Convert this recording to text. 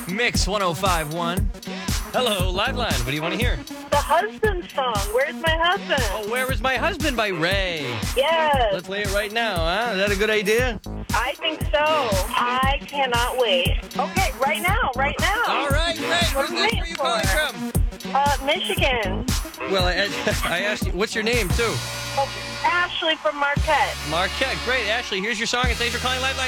Mix 105.1. Hello, Liveline. What do you want to hear? The husband song. Where's my husband? Oh, Where Is My Husband by Ray. Yes, Let's play it right now, huh? Is that a good idea? I think so. I cannot wait. Okay, right now. All right, Ray. What are we Where are you waiting calling for? from? Michigan. Well, I asked you, what's your name, too? Oh, Ashley from Marquette. Marquette. Great, Ashley. Here's your song, and thanks for calling Liveline.